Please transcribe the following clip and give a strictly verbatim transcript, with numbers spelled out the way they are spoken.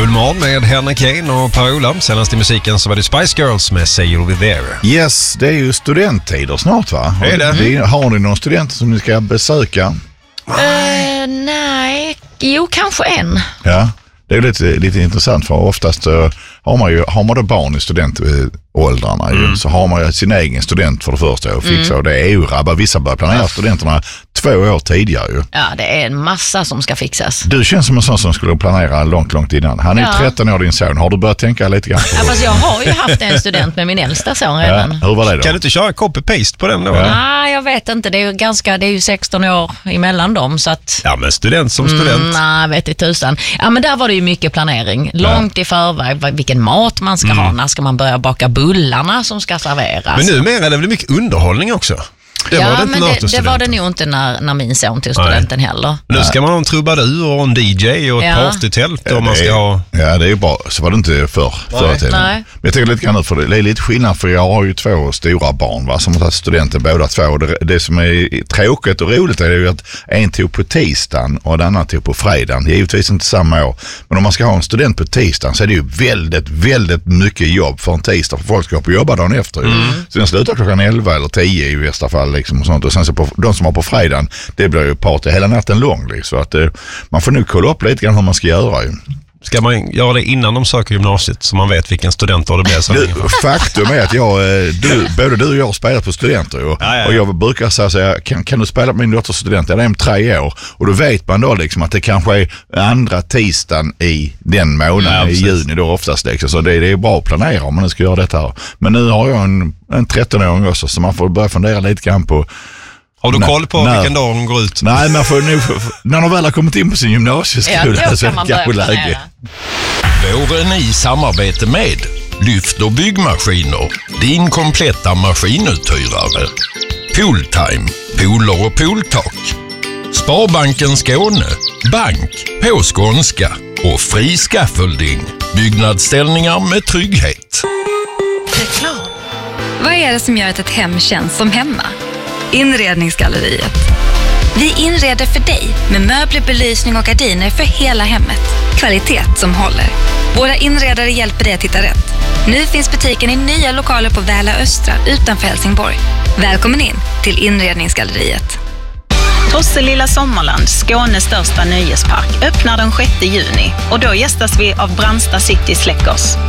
morgon med Henrik Kane och Per-Ola. Senast i musiken så var det Spice Girls med Say You'll Be There. Yes, det är ju studenttider snart, va? Är det? Mm. Har ni någon student som ni ska besöka? Uh, nej, jo kanske en. Ja, det är lite, lite intressant för oftast uh, har man ju har man då barn i studentåldrarna mm. så har man ju sin egen student för det första och fixa mm. och det är ju rabba. Vissa börjar planera studenterna två år tidigare ju. Ja, det är en massa som ska fixas. Du känns som en sån som skulle planera långt, långt innan. Han är ja. tretton år din son. Har du börjat tänka lite grann på ja, fast jag har ju haft en student med min äldsta son redan. Ja, hur var det då? Kan du inte köra copy-paste på den då? Ja. Nej, jag vet inte. Det är ju ganska, det är ju sexton år emellan dem så att... Ja, men student som student. Mm, nej, vet i tusan. Ja, men där var det ju mycket planering. Långt ja. i förväg, vilken mat man ska mm. ha. När ska man börja baka bullarna som ska serveras. Men numera är det väl mycket underhållning också? Det ja, var det men det, det var det nog inte när, när min son till studenten Nej. heller. Nu ska man ha en trubadur och en D J och ett ja. partytält och ja, man ska är, ha... Ja, det är ju bra. Så var det inte förr, förr tiden. Men jag tänker lite grann nu, för det är lite skillnad för jag har ju två stora barn va, som har tagit studenten båda två. Och det, det som är tråkigt och roligt är ju att en tog på tisdagen och en annan tog på fredagen. Det är givetvis inte samma år. Men om man ska ha en student på tisdagen så är det ju väldigt, väldigt mycket jobb för en tisdag. För folk ska upp och jobba dagen efter. Mm. Så den slutar klockan elva eller tio i bästa fall liksom och sånt. Och sen så på, de som har på fredagen, det blir ju party hela natten lång. Liksom. Så att eh, man får nu kolla upp lite grann hur man ska göra ju. Ska man göra det innan de söker gymnasiet så man vet vilken studenter det blir? Du, faktum är att jag, du, både du och jag har spelat på studenter och, ja, ja, ja. och jag brukar säga så här, kan, kan du spela på min dotters student? Ja, det är om tre år och då vet man då liksom att det kanske är andra tisdagen i den månaden ja, i juni då oftast liksom. Så det, det är bra att planera om man nu ska göra detta här. Men nu har jag en, en tretton-åring också så man får börja fundera lite grann på. Har du N- koll på när, vilken dag de går ut? Nej, men för nu, för, när de väl har kommit in på sin gymnasieskola ja, så är det kanske läge. Våren i samarbete med Lyft och byggmaskiner, din kompletta maskinuthyrare. Pooltime, pooler och pooltak. Sparbanken Skåne, bank på skånska och fri scaffolding, byggnadsställningar med trygghet. Reklam. Vad är det som gör att ett hem känns som hemma? Inredningsgalleriet. Vi inreder för dig med möbler, belysning och gardiner för hela hemmet. Kvalitet som håller. Våra inredare hjälper dig att hitta rätt. Nu finns butiken i nya lokaler på Väla Östra utanför Helsingborg. Välkommen in till Inredningsgalleriet. Tosselilla Sommarland, Skånes största nöjespark, öppnar den sjätte juni och då gästas vi av Brandsta City Släckers.